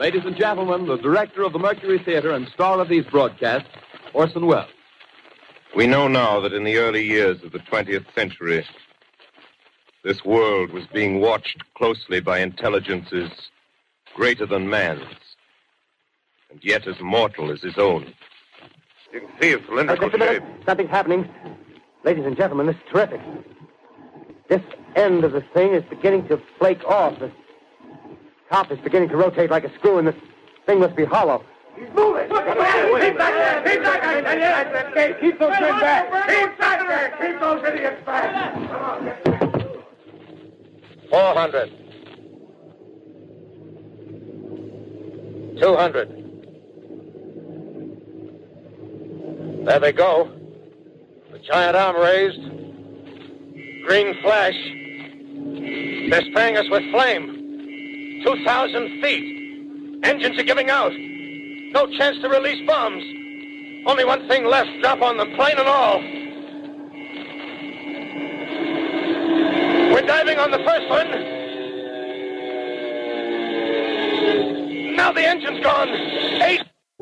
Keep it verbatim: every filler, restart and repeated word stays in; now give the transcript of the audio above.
Ladies and gentlemen, the director of the Mercury Theater and star of these broadcasts, Orson Welles. We know now that in the early years of the twentieth century, this world was being watched closely by intelligences greater than man's, and yet as mortal as his own. You can see its cylindrical uh, shape. Something's happening. Ladies and gentlemen, this is terrific. This end of the thing is beginning to flake off. The top is beginning to rotate like a screw, and the thing must be hollow. He's moving! Look, come on! Keep back there! Keep back there! Yes, yes, keep those men back! Keep back there! Keep those idiots back! Come on. Four hundred. Two hundred. There they go. The giant arm raised. Green flash. They're spraying us with flame. Two thousand feet. Engines are giving out. No chance to release bombs. Only one thing left. Drop on them, plane and all. We're diving on the first one. Now the engine's gone. Eight.